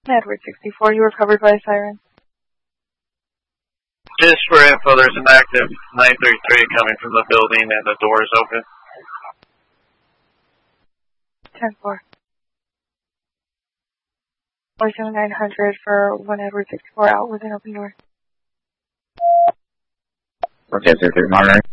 Edward 64, you were covered by a siren. Just for info, there's an active 933 coming from the building and the door is open. 10-4. 47900 for 1 Edward 64 out with an open door. Okay, 3 monitoring.